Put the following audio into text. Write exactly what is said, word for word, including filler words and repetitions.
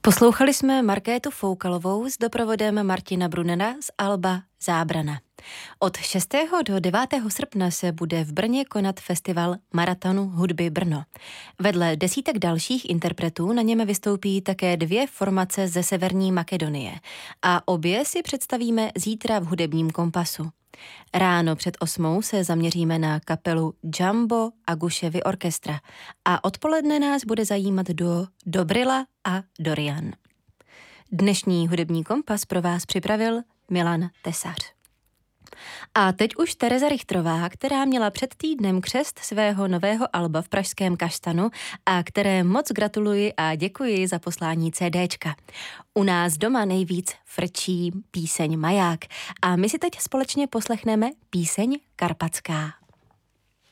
Poslouchali jsme Markétu Foukalovou s doprovodem Martina Brunera z alba Zábrana. Od šestého do devátého srpna se bude v Brně konat festival Maratonu hudby Brno. Vedle desítek dalších interpretů na něm vystoupí také dvě formace ze Severní Makedonie a obě si představíme zítra v hudebním Kompasu. Ráno před osmou se zaměříme na kapelu Jumbo Aguševy orchestra a odpoledne nás bude zajímat do Dobrila a Dorian. Dnešní hudební Kompas pro vás připravil Milan Tesař. A teď už Tereza Richtrová, která měla před týdnem křest svého nového alba v pražském Kaštanu a které moc gratuluji a děkuji za poslání CDčka. U nás doma nejvíc frčí píseň Maják a my si teď společně poslechneme píseň Karpatská.